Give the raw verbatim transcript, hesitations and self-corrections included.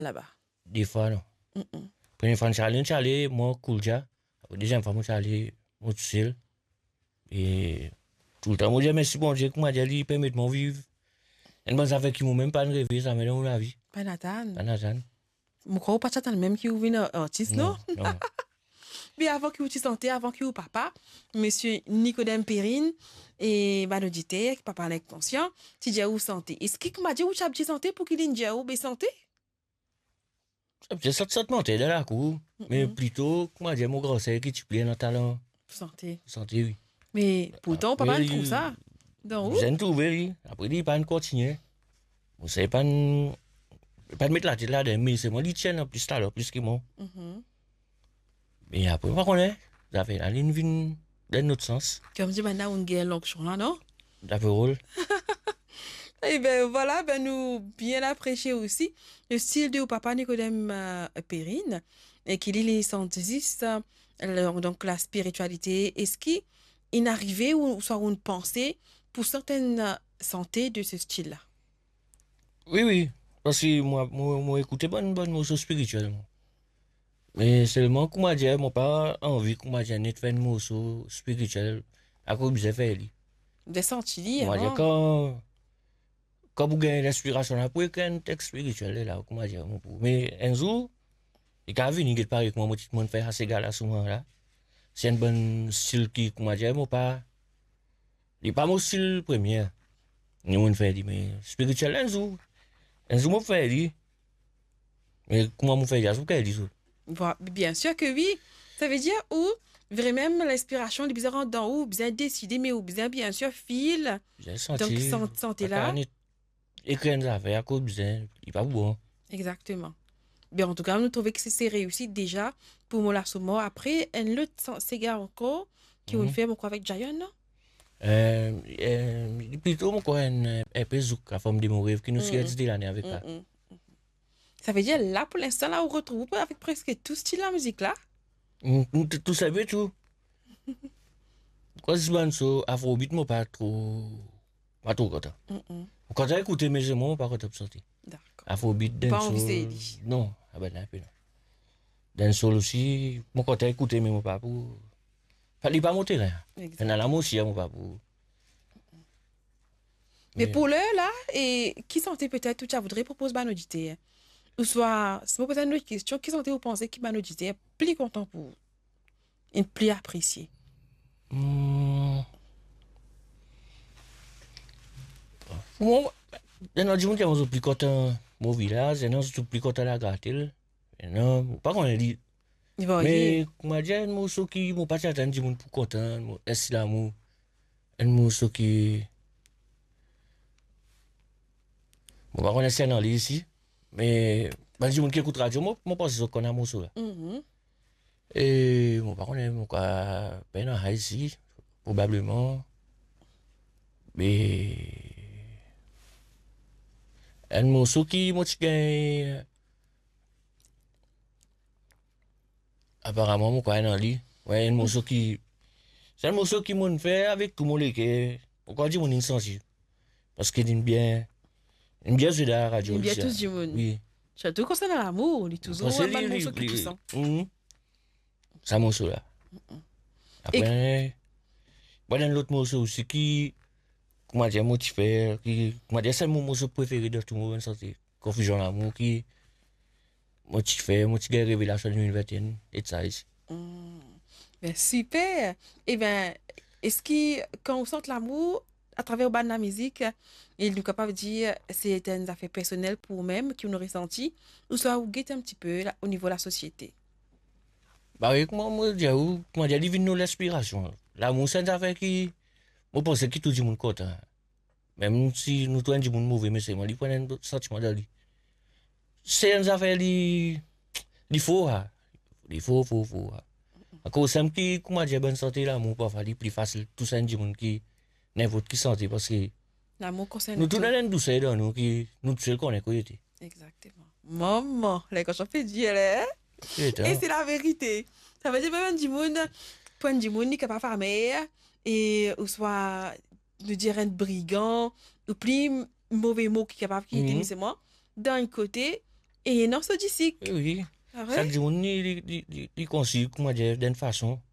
là-bas? Des fois, non. Mm -mm. Première fois, je suis allé, moi, cool, déjà. Deuxième fois, je suis allé, moi, tout seul. Et tout le temps, moi, je dis, merci, bon Dieu, comment dire, il permet de m'en vivre. Et moi, ça fait qu'ils m'ont même pas rêvé, ça m'est dans la vie. Pas Nathan. Pas Nathan. Je crois pas Nathan même qui ouvre un artiste, non? Non, non. Mais avant qu'il vous santé, avant qu'il vous papa, monsieur Nicodème Perrine et Banodité, papa n'est conscient, si j'ai ou santé. Est-ce qu'il m'a dit où tu as petit santé pour qu'il ait une ou santé? C'est ça, ça te montait dans la cour. Mm -hmm. Mais plutôt, comment dire, mon grand sœur qui tu plais dans talent. Santé. Santé, oui. Mais pourtant, papa ne trouve ça. Donc, vous avez trouvé, après, il pas continuer. Vous savez pas pas de mettre la tête là-dedans, mais c'est moi qui tiens en plus là, plus que moi. Mm -hmm. Mais après, par contre, ça fait la ligne vient dans notre sens. Comme dit maintenant, on gagne l'onction là, non? D'après rôle. Et ben voilà, ben nous bien apprécié aussi le style de papa Nicodème euh, Perrine, et qu'il est les scientistes, euh, donc la spiritualité. Est-ce qu'il est arrivé ou soit une pensée pour certaines santé de ce style-là? Oui, oui. Parce que moi, moi, moi écouté bonne, bonne morceau spirituel. Mais seulement, comment dire, mon pas envie, comment dire, de faire un morceau spirituel à cause de ce fait. Des sentis, moi, dire, quand, quand vous gagnez l'inspiration, après, écrire un texte spirituel, là, comment dire, mais un jour, il y a venu quelque part avec moi, moi, faire assez gars à ce moment-là. C'est un bon style qui, comment dire, mon pas, il n'est pas mon style premier. Nous, on fait, mais spirituel, un jour, un jour, on fait, mais comment on fait, je vais dire, bien sûr que oui. Ça veut dire où vraiment l'inspiration est bien dans où bien décidé mais où bien bien sûr fil. Donc santé là. Écrire des affaires à cause bien, il pas bon. Exactement. Bien en tout cas, nous trouvons que c'est réussi déjà pour moi la somme. Après un autre cigare encore qui on fait encore avec Jayon, non? Euh, euh, plutôt mon quoi un épée zouk à forme de mon rêve qui nous suit dit l'année avec ça. Ça veut dire là pour l'instant là on retrouve avec presque tout style la musique là. Tout ça veut tout. Quoi ce ban so afrobeat moi pas trop pas trop content. Quand j'ai écouté mes émotions pas content sorti. D'accord. Afrobeat dancehall. Non, ah ben là non. Dancehall aussi, moi quand j'ai écouté mais moi pas pour fallait pas monter là. Dans la musique moi pas pour. Mais pour l'heure là et qui sentait peut-être tout ça voudrait proposer ban auditer. Ou soit, si vous posez une autre question, qui sont-ils vous pensez qui m'a dit plus content pour vous et plus apprécié? Mm. Moi, il y a des gens qui sont plus contents mon village, il y a des gens qui sont plus contents la gâtelle. Non, pas qu'on dit. Mais, comment dire, moi, ceux qui m'ont pas attendu, gens pour content, est-ce là, moi, moi, ceux qui. Bon, pas qu'on essaie dans les ici. Mais, ben, les gens qui écoutent radio, moi, je pense qu'on a mon sou là. Et, bon, par contre, mon cas, ben, en Haïti, probablement. Mais, un morceau qui m'a dit apparemment, mon cas, dans lit. Ouais, un morceau qui. C'est un morceau qui m'a fait avec tout le monde. Pourquoi dire mon insensible? Parce qu'il est bien. Il bien joué dans la radio. Il bien tous du monde. Oui. Surtout quand c'est dans l'amour, il est toujours un morceau qui touche. C'est un morceau là. Après, il y a un autre morceau aussi qui, comment dire, motivé, qui, comment dire, c'est mon morceau préféré de tout le monde, c'est Confusion l'amour, qui motivé, motivé, révélation de l'univers, et ça ici. Ben, super. Et bien, est-ce que quand on sent l'amour, à travers de la musique, il est capable de dire c'est une affaire personnelle pour vous-même qui nous ressenti, ou soit vous guettez un petit peu là, au niveau de la société? Bah oui, comment moi dire, comment dire, il vient nous l'inspiration. L'amour, c'est une affaire qui, moi, pense que tout le monde content. Même si nous trouvons du monde mauvais, mais c'est moi, il prend un sentiment de lui. C'est une affaire qui, il faut, il faut, faut, faut. À cause de qui, comment dire, bonne santé, l'amour, parfois, il est plus facile, tout ça, du monde qui, n'importe qui santé, parce que, l'amour concerne nous, tout le monde douceur dans nous, qui, nous, tous qu'on est côté. Exactement. Maman, les cochons fait dire, hein? Et c'est la vérité. Ça veut dire même du monde, point du monde qui est pas fermé, et ou soit de dire un brigand, ou plus mauvais mot qui est capable de quitter, c'est moi. D'un côté, Et non, ça dit si. Oui, oui. Ah Ça ouais? dit, on y, il, il, il, il conçu, comment dire, d'une façon.